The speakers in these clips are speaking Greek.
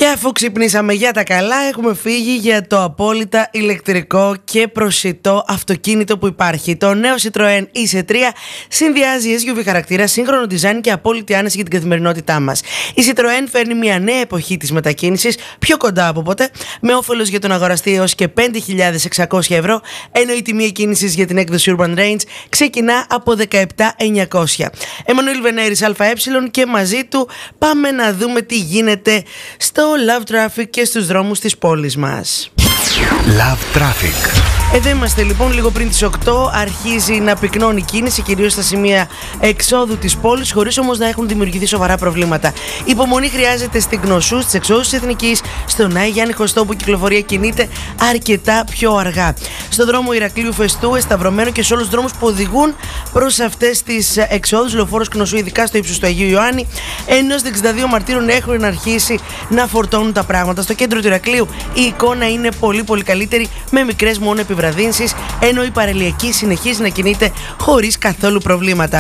Και αφού ξυπνήσαμε για τα καλά, έχουμε φύγει για το απόλυτα ηλεκτρικό και προσιτό αυτοκίνητο που υπάρχει. Το νέο Citroën C3 συνδυάζει SUV χαρακτήρα, σύγχρονο design και απόλυτη άνεση για την καθημερινότητά μας. Η Citroën φέρνει μια νέα εποχή της μετακίνησης, πιο κοντά από ποτέ, με όφελος για τον αγοραστή έως και 5.600 ευρώ, ενώ η τιμή εκκίνησης για την έκδοση Urban Range ξεκινά από 17.900. Εμμανουήλ Βενέρης ΑΕ και μαζί του πάμε να δούμε τι γίνεται στο Love Traffic και στους δρόμους της πόλης μας. Love Traffic. Εδώ είμαστε λοιπόν, λίγο πριν τις 8 αρχίζει να πυκνώνει η κίνηση, κυρίως στα σημεία εξόδου της πόλης, χωρίς όμως να έχουν δημιουργηθεί σοβαρά προβλήματα. Υπομονή χρειάζεται στην Κνωσού, στις εξόδους της Εθνικής, στον Άη Γιάννη Χωστό, που η κυκλοφορία κινείται αρκετά πιο αργά. Στον δρόμο Ηρακλείου Φεστού, Εσταυρωμένο και σε όλους τους δρόμους που οδηγούν προς αυτές τις εξόδους, λεωφόρος Κνωσού, ειδικά στο ύψος του Αγίου Ιωάννη, ενώ στις 62 Μαρτύρων έχουν αρχίσει να φορτώνουν τα πράγματα. Στο κέντρο του Ηρακλείου η εικόνα είναι πολύ καλύτερη, με μικρές μόνο επιβραδύνσεις, ενώ η παραλιακή συνεχίζει να κινείται χωρίς καθόλου προβλήματα.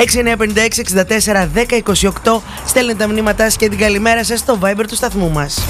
6956-64-1028 στέλνετε τα μηνύματά σας και την καλημέρα σας στο Viber του σταθμού μας.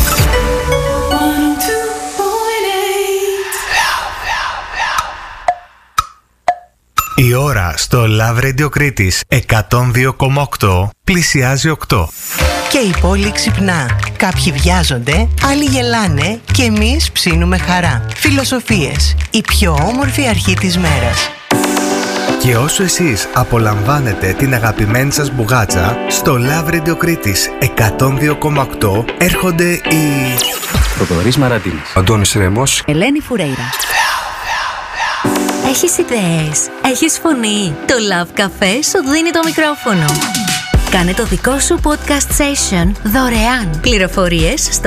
Η ώρα στο Love Radio Κρήτης 102,8 πλησιάζει 8. Και η πόλη ξυπνά. Κάποιοι βιάζονται, άλλοι γελάνε και εμείς ψήνουμε χαρά. Φιλοσοφίες, η πιο όμορφη αρχή της μέρας. Και όσο εσείς απολαμβάνετε την αγαπημένη σας μπουγάτσα, στο Love Radio Κρήτης 102,8 έρχονται οι Θοδωρής Μαραντίνης, Αντώνης Ρέμος, Ελένη Φουρέιρα. Έχεις ιδέες, έχεις φωνή. Το Love Café σου δίνει το μικρόφωνο. Κάνε το δικό σου podcast session δωρεάν. Πληροφορίες στο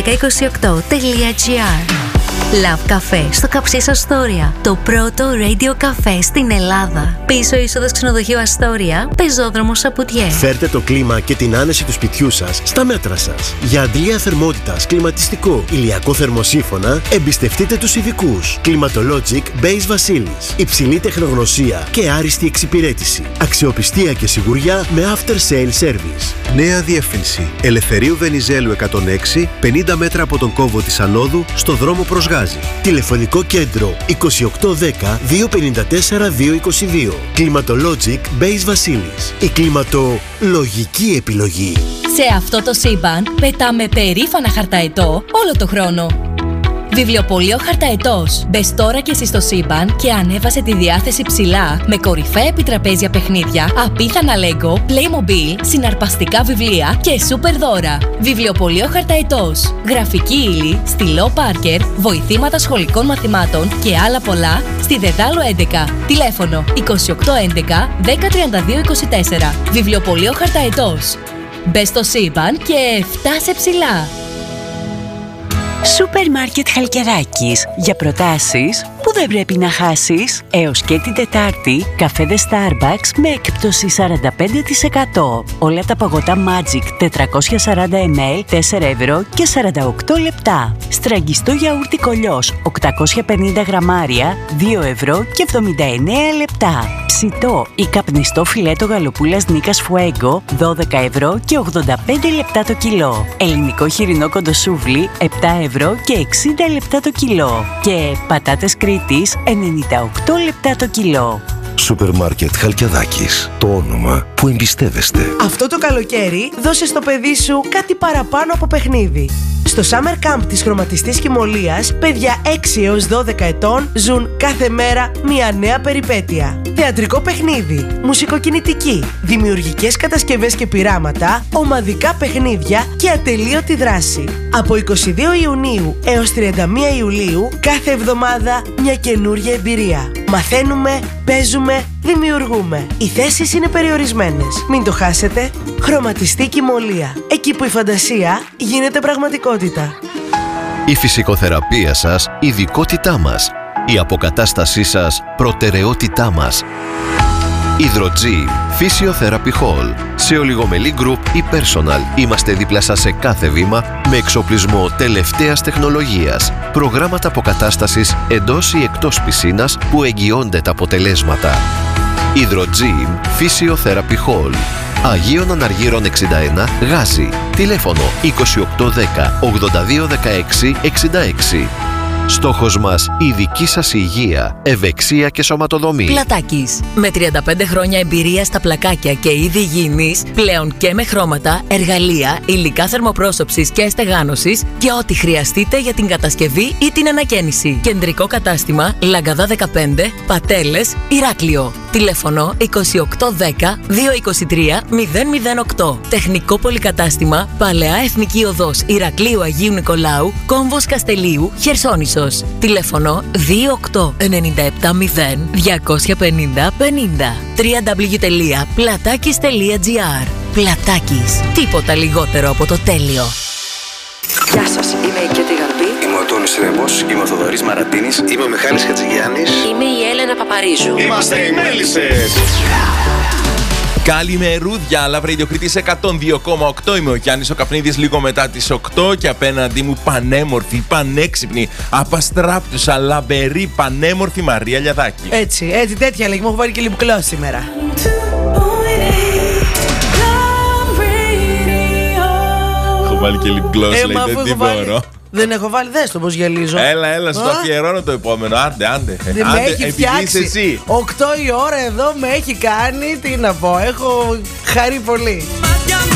love1028.gr. Love Café στο Καψίς Αστόρια. Το πρώτο radio cafe στην Ελλάδα. Πίσω είσοδος ξενοδοχείου Αστόρια, πεζόδρομο Σαπουτιέ. Φέρτε το κλίμα και την άνεση του σπιτιού σας στα μέτρα σας. Για αντλία θερμότητας, κλιματιστικό, ηλιακό θερμοσύφωνα, εμπιστευτείτε τους ειδικούς. Climatologic Base Βασίλης. Υψηλή τεχνογνωσία και άριστη εξυπηρέτηση. Αξιοπιστία και σιγουριά με after sale service. Νέα διεύθυνση. Ελευθερίου Βενιζέλου 106, 50 μέτρα από τον κόμβο της Ανόδου, στο δρόμο προς Γάζι. Τηλεφωνικό κέντρο 2810 254 222. Climatologic Base Βασίλης. Η κλιματολογική επιλογή. Σε αυτό το σύμπαν πετάμε περήφανα χαρταετό όλο το χρόνο. Βιβλιοπωλείο Χαρταετός. Μπες τώρα και εσύ στο σύμπαν και ανέβασε τη διάθεση ψηλά με κορυφαία επιτραπέζια παιχνίδια, απίθανα Lego, Playmobil, συναρπαστικά βιβλία και σούπερ δώρα. Βιβλιοπωλείο Χαρταετός. Γραφική ύλη, στυλό Πάρκερ, βοηθήματα σχολικών μαθημάτων και άλλα πολλά στη Δεδάλο 11. Τηλέφωνο 2811 1032 24. Βιβλιοπωλείο Χαρταετός. Μπες στο σύμπαν και φτάσε ψηλά. Σούπερ Μάρκετ Χαλκιδάκης. Για προτάσεις που δεν πρέπει να χάσεις. Έως και την Τετάρτη, καφέδες Starbucks με έκπτωση 45%. Όλα τα παγωτά Magic 440 ml 4 ευρώ και 48 λεπτά. Στραγγιστό γιαούρτι Κολιός 850 γραμμάρια 2 ευρώ και 79 λεπτά. Ψητό ή καπνιστό φιλέτο γαλοπούλας Νίκας Fuego 12 ευρώ και 85 λεπτά το κιλό. Ελληνικό χοιρινό κοντοσούβλι 7 ευρώ και 60 λεπτά το κιλό. Και πατάτες Κρήτης 98 λεπτά το κιλό. Σούπερ Μάρκετ Χαλκιδάκης. Το όνομα που εμπιστεύεστε. Αυτό το καλοκαίρι δώσε στο παιδί σου κάτι παραπάνω από παιχνίδι. Στο Summer Camp της Χρωματιστής Κυμολίας, παιδιά 6 έως 12 ετών ζουν κάθε μέρα μια νέα περιπέτεια. Θεατρικό παιχνίδι, μουσικοκινητική, δημιουργικές κατασκευές και πειράματα, ομαδικά παιχνίδια και ατελείωτη δράση. Από 22 Ιουνίου έως 31 Ιουλίου, κάθε εβδομάδα μια καινούργια εμπειρία. Μαθαίνουμε, παίζουμε, δημιουργούμε. Οι θέσεις είναι περιορισμένες. Μην το χάσετε. Χρωματιστή Κυμολία. Εκεί που η φαντασία γίνεται πραγματικότητα. Η φυσικοθεραπεία σας, ειδικότητά μας. Η αποκατάστασή σας, προτεραιότητά μας. Hydrogym Physiotherapy Hall. Σε Ολιγομελή Group ή Personal είμαστε δίπλα σας σε κάθε βήμα με εξοπλισμό τελευταίας τεχνολογίας. Προγράμματα αποκατάστασης εντός ή εκτός πισίνας που εγγυώνται τα αποτελέσματα. Hydrogym Physiotherapy Hall. Αγίων Αναργύρων 61, Γάζι. Τηλέφωνο 2810 8216 66. Στόχος μας η δική σας υγεία, ευεξία και σωματοδομή. Πλατάκης. Με 35 χρόνια εμπειρία στα πλακάκια και είδη υγιεινής, πλέον και με χρώματα, εργαλεία, υλικά θερμοπρόσωψης και στεγάνωσης και ό,τι χρειαστείτε για την κατασκευή ή την ανακαίνιση. Κεντρικό κατάστημα Λαγκαδά 15, Πατέλες, Ηράκλειο. Τηλέφωνο 2810 223 008. Τεχνικό πολυκατάστημα Παλαιά Εθνική Οδός Ηρακλείου Αγίου Νικολάου, Κόμβος Καστελίου, Χερσόνησος. Τηλέφωνο 28970 250 50. www.platakis.gr. Πλατάκης. Τίποτα λιγότερο από το τέλειο. Γεια σας, είμαι η Κέτη Γαρμπή. Είμαι ο Τόνης Ρέμπος. Είμαι ο Θοδωρής Μαρατίνης. Είμαι ο Μιχάλης Χατζηγιάννης. Είμαι η Έλενα Παπαρίζου. Είμαστε οι Μέλισσες. Καλημερούδια, Love Radio Κρήτης 102,8. Είμαι ο Γιάννης ο Καπνίδης, λίγο μετά τις 8 και απέναντί μου πανέμορφη, πανέξυπνη, απαστράπτουσα, λαμπερή, πανέμορφη Μαρία Λιαδάκη. Έτσι, τέτοια λέγει. Μου έχω βάλει και lip gloss σήμερα. Έχω βάλει και lip gloss, λέει, δεν τι μπορώ. Δεν έχω βάλει, δες το πως γελίζω. Έλα, σου το αφιερώνω το επόμενο. Άντε. Με έχει φτιάξει. 8 η ώρα εδώ με έχει κάνει, τι να πω, έχω χαρεί πολύ.